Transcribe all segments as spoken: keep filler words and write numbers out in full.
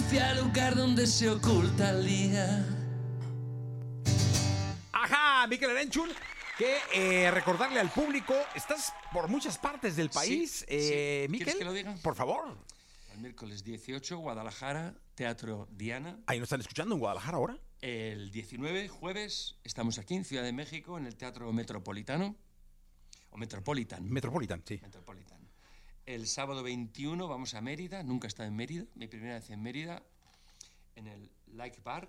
hacia el lugar donde se oculta el día. Ajá, Mikel Erenchun, que eh, recordarle al público, estás por muchas partes del país. Sí, eh, sí. Mikel, ¿Quieres que lo diga? por favor. El miércoles dieciocho, Guadalajara, Teatro Diana. Ahí nos están escuchando en Guadalajara ahora. El diecinueve, jueves, estamos aquí en Ciudad de México, en el Teatro Metropolitano. O Metropolitan. Metropolitan, sí. Metropolitan. El sábado veintiuno vamos a Mérida. Nunca he estado en Mérida. Mi primera vez en Mérida. En el Like Bar.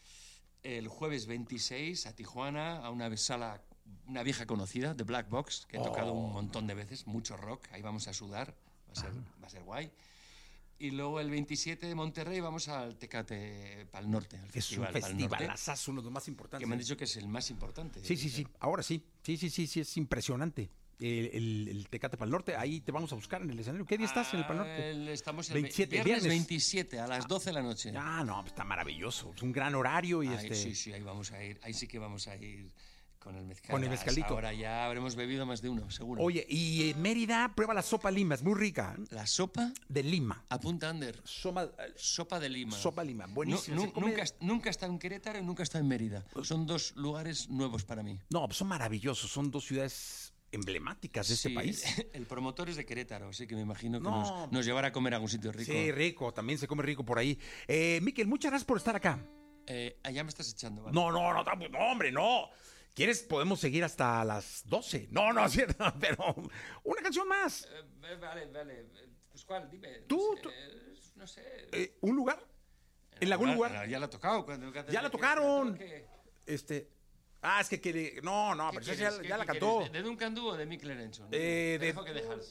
El jueves veintiséis a Tijuana, a una sala, una vieja conocida, The Black Box, que he tocado Oh. un montón de veces, mucho rock. Ahí vamos a sudar. Va a ser, va a ser guay. Y luego el veintisiete de Monterrey vamos al Tecate Pal Norte. Al Es un festival Pal Norte, festivalazazo, uno de los más importantes. que me han dicho que es el más importante. Sí, sí, sí, ahora sí. Sí, sí, sí, sí, es impresionante. El, el, el Tecate Pal Norte, ahí te vamos a buscar en el escenario. ¿Qué día estás en el Pal Norte? Ah, el- estamos el veintisiete, viernes, viernes. veintisiete a las doce de la noche. Ah, no, pues está maravilloso. Es un gran horario y Ahí, este. Sí, sí, ahí vamos a ir. Ahí sí que vamos a ir con el mezcal. Con el mezcalito. Ahora ya habremos bebido más de uno, seguro. Oye, y en Mérida, prueba la sopa Lima, es muy rica. La sopa, De Lima. apunta Ander. Soma, Sopa de Lima. sopa Lima, buenísima. Nu- se nu- come- nunca, nunca he estado en Querétaro y nunca he estado en Mérida. Son dos lugares nuevos para mí. No, pues son maravillosos, son dos ciudades emblemáticas de este Sí, país. El promotor es de Querétaro, así que me imagino que No. nos, nos llevará a comer a algún sitio rico. Sí, rico, también se come rico por ahí. Eh, Mikel, muchas gracias por estar acá. Eh, allá me estás echando, ¿vale? No, no, no, tampoco- no, hombre, no. ¿Quieres? Podemos seguir hasta las doce. No, no, es cierto, pero una canción más. Eh, vale, vale. Pues ¿cuál? Dime. Tú, no sé, tú. eh, no sé. Eh, ¿Un lugar? ¿En algún Ah, lugar? Ya la ha tocado. Cuando, Ya la tocaron. Este. Ah, es que, que no, no, pero esa ya, ya la cantó. ¿De, de Duncan Du o de Mikel Erenchun? Eh, Te de- dejo que dejas.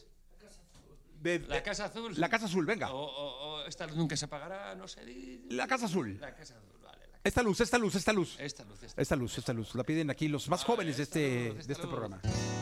De- La de- Casa Azul. La Casa Azul, venga. O, o- o esta luz nunca se apagará, no sé. di- La Casa Azul. La Casa Azul, vale. La casa- Esta luz, esta luz, esta luz. Esta luz, esta. Esta luz, esta luz. La piden aquí los más jóvenes de esta este, luz, esta de este luz. programa.